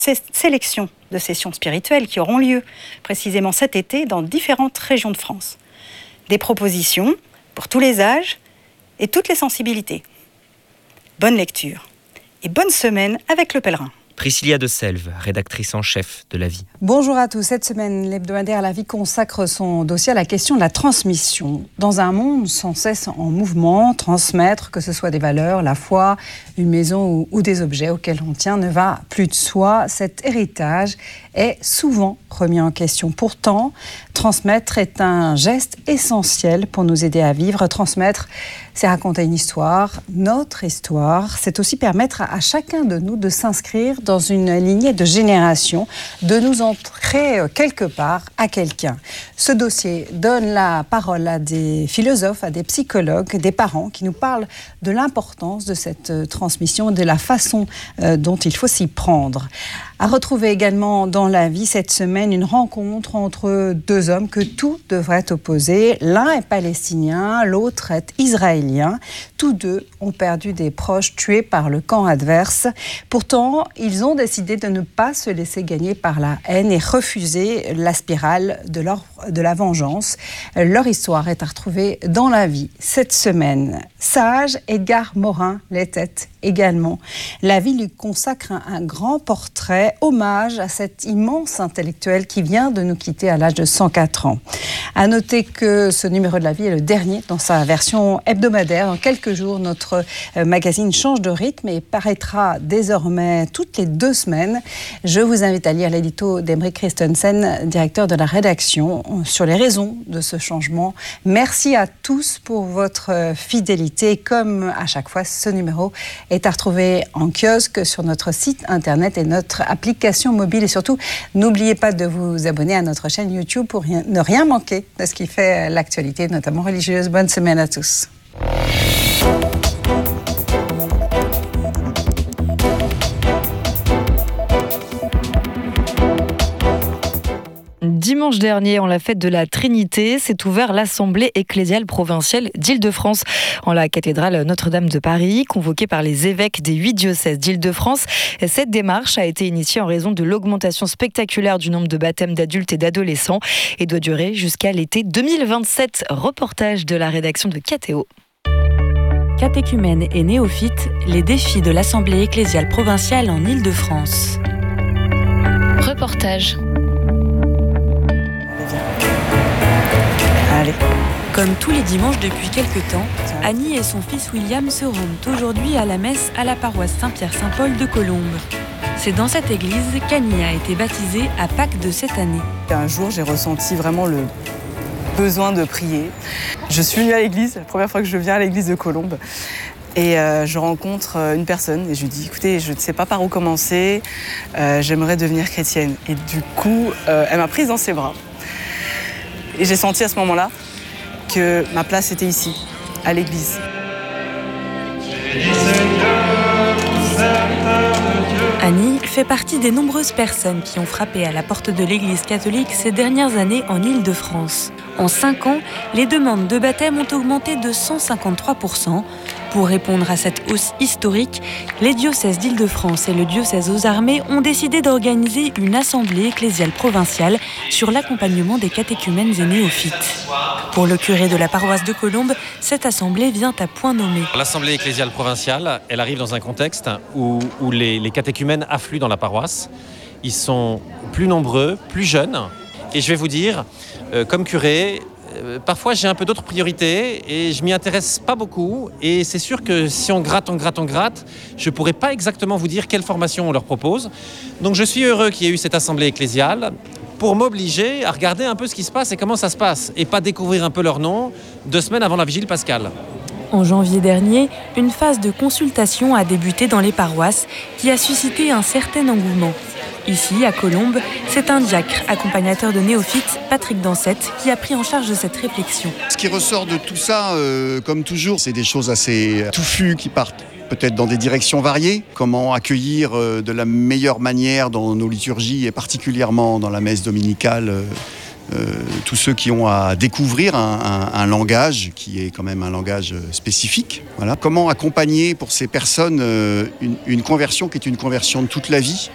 sélection de sessions spirituelles qui auront lieu précisément cet été dans différentes régions de France. Des propositions pour tous les âges et toutes les sensibilités. Bonne lecture et bonne semaine avec Le Pèlerin. Priscilla de Selve, rédactrice en chef de La Vie. Bonjour à tous. Cette semaine, l'hebdomadaire La Vie consacre son dossier à la question de la transmission. Dans un monde sans cesse en mouvement, transmettre, que ce soit des valeurs, la foi, une maison ou des objets auxquels on tient, ne va plus de soi. Cet héritage est souvent remis en question. Pourtant, transmettre est un geste essentiel pour nous aider à vivre. Transmettre, c'est raconter une histoire, notre histoire. C'est aussi permettre à chacun de nous de s'inscrire dans une lignée de génération, de nous ancrer quelque part à quelqu'un. Ce dossier donne la parole à des philosophes, à des psychologues, des parents qui nous parlent de l'importance de cette transmission, de la façon dont il faut s'y prendre. À retrouver également dans La Vie cette semaine une rencontre entre deux hommes que tout devrait opposer. L'un est palestinien, l'autre est israélien. Tous deux ont perdu des proches tués par le camp adverse. Pourtant, ils ont décidé de ne pas se laisser gagner par la haine et refuser la spirale de la vengeance. Leur histoire est à retrouver dans La Vie cette semaine. Sage, Edgar Morin l'était également. La Vie lui consacre un grand portrait, hommage à cet immense intellectuel qui vient de nous quitter à l'âge de 104 ans. À noter que ce numéro de La Vie est le dernier dans sa version hebdomadaire. Dans quelques jours, notre magazine change de rythme et paraîtra désormais toutes les 2 semaines. Je vous invite à lire l'édito d'Emeric Christensen, directeur de la rédaction, sur les raisons de ce changement. Merci à tous pour votre fidélité. Comme à chaque fois, ce numéro est à retrouver en kiosque sur notre site internet et notre application mobile. Et surtout, n'oubliez pas de vous abonner à notre chaîne YouTube pour ne rien manquer de ce qui fait l'actualité, notamment religieuse. Bonne semaine à tous. Dimanche dernier, en la fête de la Trinité, s'est ouverte l'Assemblée ecclésiale provinciale d'Île-de-France en la cathédrale Notre-Dame de Paris, convoquée par les évêques des 8 diocèses d'Île-de-France. Cette démarche a été initiée en raison de l'augmentation spectaculaire du nombre de baptêmes d'adultes et d'adolescents et doit durer jusqu'à l'été 2027. Reportage de la rédaction de KTO. Catéchumènes et néophytes, les défis de l'Assemblée ecclésiale provinciale en Île-de-France. Reportage. Allez. Comme tous les dimanches depuis quelques temps, Annie et son fils William se rendent aujourd'hui à la messe à la paroisse Saint-Pierre-Saint-Paul de Colombes. C'est dans cette église qu'Annie a été baptisée à Pâques de cette année. Un jour, j'ai ressenti vraiment le besoin de prier. Je suis venue à l'église, la première fois que je viens à l'église de Colombes. Et je rencontre une personne et je lui dis, écoutez, je ne sais pas par où commencer, j'aimerais devenir chrétienne. Et du coup, elle m'a prise dans ses bras. Et j'ai senti à ce moment-là que ma place était ici, à l'église. Annie fait partie des nombreuses personnes qui ont frappé à la porte de l'église catholique ces dernières années en Île-de-France. En 5 ans, les demandes de baptême ont augmenté de 153%. Pour répondre à cette hausse historique, les diocèses d'Île-de-France et le diocèse aux armées ont décidé d'organiser une assemblée ecclésiale provinciale sur l'accompagnement des catéchumènes et néophytes. Pour le curé de la paroisse de Colombes, cette assemblée vient à point nommé. L'assemblée ecclésiale provinciale, elle arrive dans un contexte où les catéchumènes affluent dans la paroisse. Ils sont plus nombreux, plus jeunes. Et je vais vous dire, comme curé, parfois j'ai un peu d'autres priorités et je m'y intéresse pas beaucoup. Et c'est sûr que si on gratte, je pourrais pas exactement vous dire quelle formation on leur propose. Donc je suis heureux qu'il y ait eu cette assemblée ecclésiale pour m'obliger à regarder un peu ce qui se passe et comment ça se passe. Et pas découvrir un peu leur nom 2 semaines avant la vigile pascale. En janvier dernier, une phase de consultation a débuté dans les paroisses qui a suscité un certain engouement. Ici, à Colombes, c'est un diacre, accompagnateur de néophytes, Patrick Dansette, qui a pris en charge cette réflexion. Ce qui ressort de tout ça, comme toujours, c'est des choses assez touffues qui partent peut-être dans des directions variées. Comment accueillir de la meilleure manière dans nos liturgies et particulièrement dans la messe dominicale tous ceux qui ont à découvrir un langage qui est quand même un langage spécifique. Voilà. Comment accompagner pour ces personnes une conversion qui est une conversion de toute la vie.